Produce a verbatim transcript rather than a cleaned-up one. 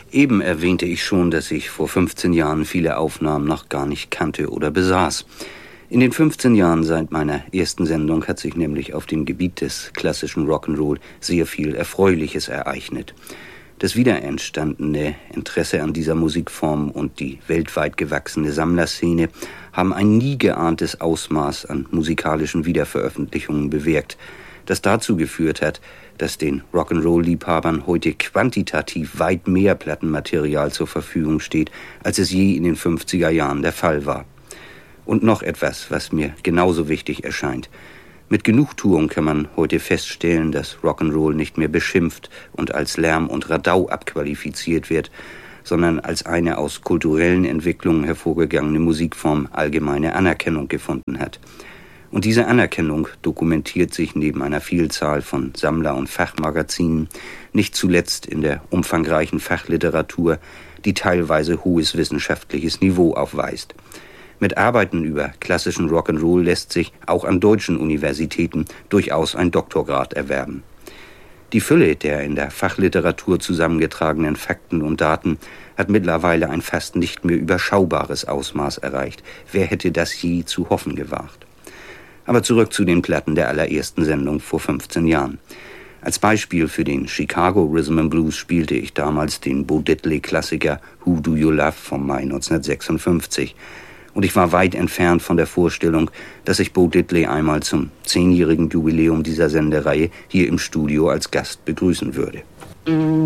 Eben erwähnte ich schon, dass ich vor fünfzehn Jahren viele Aufnahmen noch gar nicht kannte oder besaß. In den fünfzehn Jahren seit meiner ersten Sendung hat sich nämlich auf dem Gebiet des klassischen Rock'n'Roll sehr viel Erfreuliches ereignet. Das wiederentstandene Interesse an dieser Musikform und die weltweit gewachsene Sammlerszene haben ein nie geahntes Ausmaß an musikalischen Wiederveröffentlichungen bewirkt, das dazu geführt hat, dass den Rock'n'Roll-Liebhabern heute quantitativ weit mehr Plattenmaterial zur Verfügung steht, als es je in den fünfziger Jahren der Fall war. Und noch etwas, was mir genauso wichtig erscheint. Mit Genugtuung kann man heute feststellen, dass Rock'n'Roll nicht mehr beschimpft und als Lärm und Radau abqualifiziert wird, sondern als eine aus kulturellen Entwicklungen hervorgegangene Musikform allgemeine Anerkennung gefunden hat. Und diese Anerkennung dokumentiert sich neben einer Vielzahl von Sammler- und Fachmagazinen, nicht zuletzt in der umfangreichen Fachliteratur, die teilweise hohes wissenschaftliches Niveau aufweist. Mit Arbeiten über klassischen Rock'n'Roll lässt sich auch an deutschen Universitäten durchaus ein Doktorgrad erwerben. Die Fülle der in der Fachliteratur zusammengetragenen Fakten und Daten hat mittlerweile ein fast nicht mehr überschaubares Ausmaß erreicht. Wer hätte das je zu hoffen gewagt? Aber zurück zu den Platten der allerersten Sendung vor fünfzehn Jahren. Als Beispiel für den Chicago Rhythm and Blues spielte ich damals den Bo Diddley-Klassiker Who Do You Love vom Mai neunzehnhundertsechsundfünfzig. Und ich war weit entfernt von der Vorstellung, dass ich Bo Diddley einmal zum zehnjährigen Jubiläum dieser Sendereihe hier im Studio als Gast begrüßen würde.